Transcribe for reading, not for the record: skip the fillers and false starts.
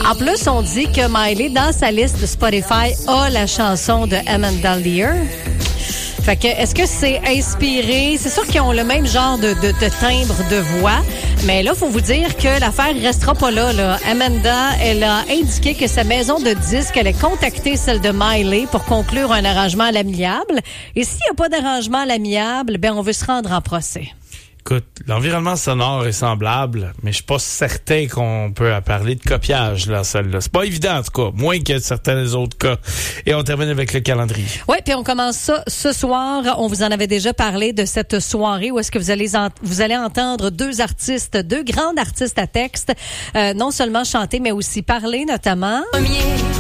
En plus, on dit que Miley, dans sa liste de Spotify, a la chanson de Amanda Lear. Fait que, est-ce que c'est inspiré? C'est sûr qu'ils ont le même genre de timbre de voix, mais là, faut vous dire que l'affaire restera pas là. Amanda, elle a indiqué que sa maison de disques allait contacter celle de Miley pour conclure un arrangement à l'amiable. Et s'il n'y a pas d'arrangement à l'amiable, on veut se rendre en procès. Écoute, l'environnement sonore est semblable, mais je suis pas certain qu'on peut parler de copiage, là, celle-là. C'est pas évident, en tout cas, moins que certains autres cas. Et on termine avec le calendrier. Oui, puis on commence ça ce soir. On vous en avait déjà parlé de cette soirée où est-ce que vous allez entendre deux grands artistes à texte, non seulement chanter, mais aussi parler, notamment.